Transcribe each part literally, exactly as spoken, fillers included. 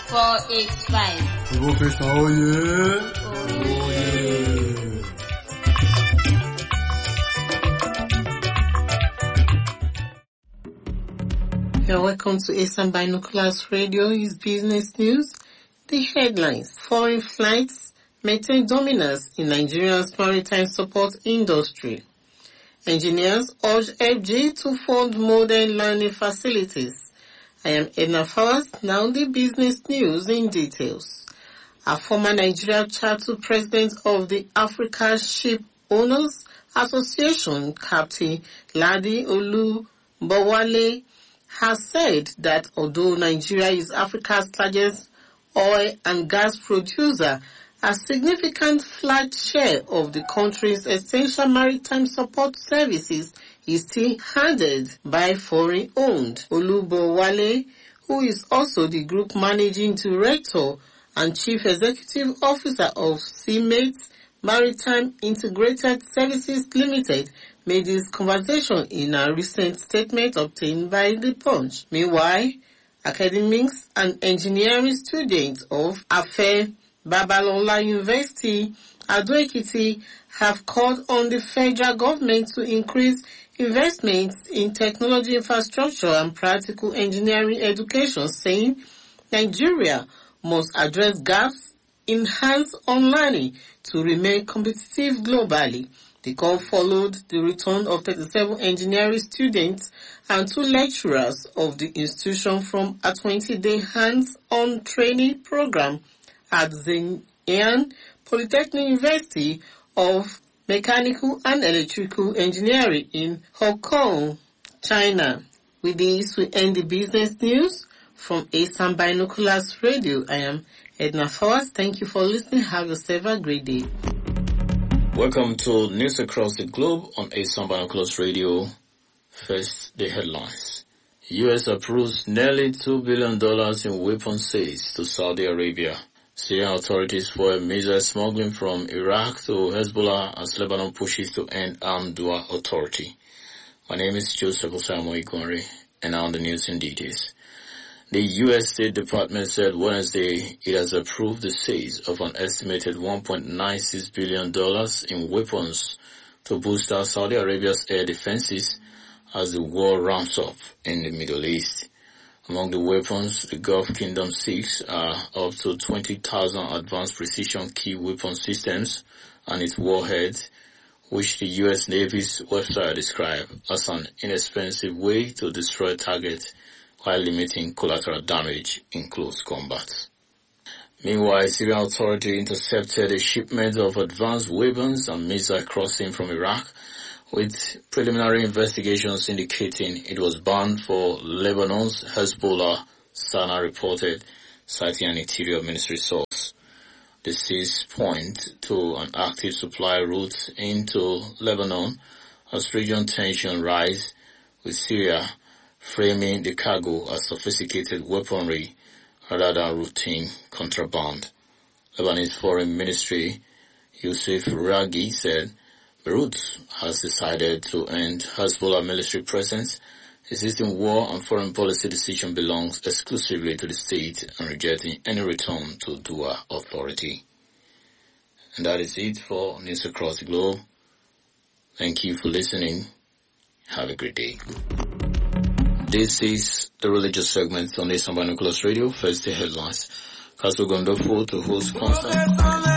four eight five. Professor Oye. Oye. You're welcome to Eastern Binoculars Radio. Is business news. The headlines: foreign flights maintain dominance in Nigeria's maritime support industry. Engineers urge F G to fund modern learning facilities. I am Edna Fawaz. Now the business news in details. A former Nigeria chapter president of the Africa Ship Owners Association, Captain Ladi Olubowale, has said that although Nigeria is Africa's largest oil and gas producer, a significant flat share of the country's essential maritime support services is still handled by foreign-owned. Olubowale, who is also the group managing director and chief executive officer of Seamates Maritime Integrated Services Limited, made this conversation in a recent statement obtained by The Punch. Meanwhile, academics and engineering students of Afe Babalola University, Ado-Ekiti, have called on the federal government to increase investments in technology infrastructure and practical engineering education, saying Nigeria must address gaps in hands-on learning to remain competitive globally. The call followed the return of thirty-seven engineering students and two lecturers of the institution from a twenty-day hands-on training program at Zhejiang Polytechnic University of Mechanical and Electrical Engineering in Hong Kong, China. With this, we end the business news from Eastern Binoculars Radio. I am Edna Fawaz. Thank you for listening. Have yourself a great day. Welcome to News Across the Globe on Eastern Binoculars Radio. First, the headlines. U S approves nearly two billion dollars in weapons sales to Saudi Arabia. Syrian authorities foil missile smuggling from Iraq to Hezbollah as Lebanon pushes to end armed dual authority. My name is Joseph Osamo Igori, and now on the news in details. The U S State Department said Wednesday it has approved the sales of an estimated one point nine six billion dollars in weapons to boost our Saudi Arabia's air defenses as the war ramps up in the Middle East. Among the weapons the Gulf Kingdom seeks are up to twenty thousand advanced precision key weapon systems and its warheads, which the U S Navy's website described as an inexpensive way to destroy targets while limiting collateral damage in close combat. Meanwhile, Syrian authorities intercepted a shipment of advanced weapons and missiles crossing from Iraq, with preliminary investigations indicating it was bound for Lebanon's Hezbollah, Sana reported, citing an Interior Ministry source. The seize point to an active supply route into Lebanon as regional tension rise, with Syria framing the cargo as sophisticated weaponry rather than routine contraband. Lebanese Foreign Ministry Youssef Raghi said Beirut has decided to end Hezbollah military presence. Existing war and foreign policy decision belongs exclusively to the state and rejecting any return to dual authority. And that is it for News Across the Globe. Thank you for listening. Have a great day. This is the religious segment on Eastern Binoculars Radio. First, the headlines. Castle Gondofo to host concert.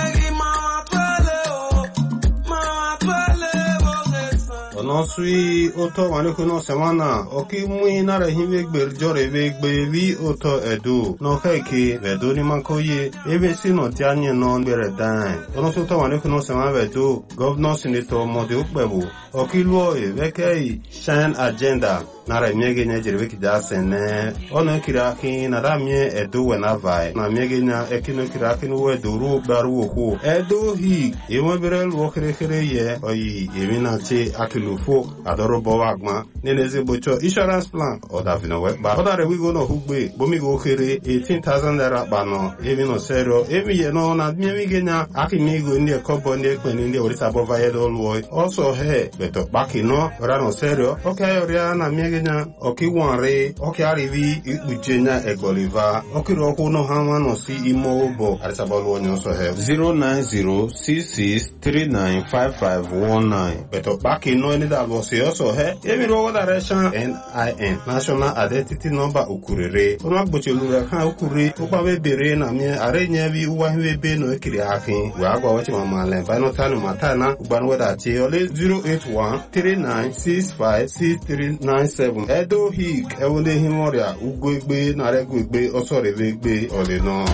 Nosui oto wanekuno semana oki mui nara hime gberjore ve gbevi oto edu no keke vedo ni mankoye ebe sino tianye no bere dan ono soto wanekuno semana vedo governor senator mode ukbebu oki luo e vekei shine agenda nara miege nya jerebe kidasene ono kiraki nara mie edu wena vai na miege nya ekino kiraki no wedo ru baru oku edu hi ewe bere luo kere kere ye oyi emina che akilu fo adorobo wagma neneze bocho insurance plan oda vinowe ba oda re we go no hugbe bomi go kere eighteen thousand naira bano even no zero emi ye no na mi genya akimi go ndi ekobo ndi ekweni ndi orisa bova ye do luo also he beto baki no ora no zero okay ora na mi genya oki wanre oki arivi ikbujenya egboliva oki roku no hanwa no si imo obo arisabalu onyo so he zero nine zero six six three nine five five one nine beto baki no ni da bo se so he emi ro direction N I N National Identity Number ukurere ona gbochelu ra kan ukure o pa be bere na mi are nya bi uwa hwe be no ekiri akin wa agwa wachi mama le ba no tanu matana ugban weda che ole zero eight one three nine six five six three nine seven edo hik ewonde himoria ugwegbe na regwegbe osorevegbe ole no.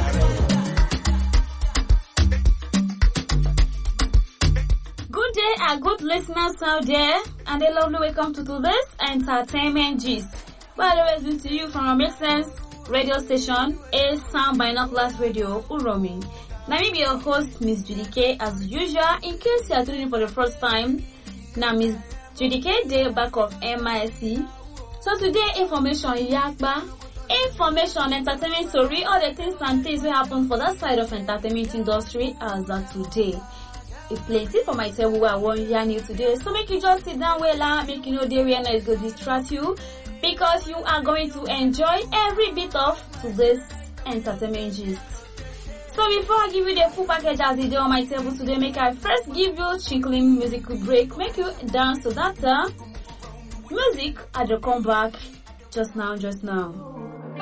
Good day and good listeners out there, and a lovely welcome to today's entertainment gist. By the way, to you from our Make Sense radio station, A Sound Binoculars Radio, Uromi. Now me be your host, Miss Judy K, as usual. In case you are tuning in for the first time, now Miss Judy K, day back of M I S C. So today, information yakba, information, entertainment story, all the things and things will happen for that side of entertainment industry as of today. It's plenty for myself who I want hear you today. So make you just sit down well, make you know the awareness go distract you, because you are going to enjoy every bit of today's entertainment gist. So before I give you the full package as I do on my table today, make I first give you a chinkling musical break, make you dance to that uh, music at the come back just now, just now.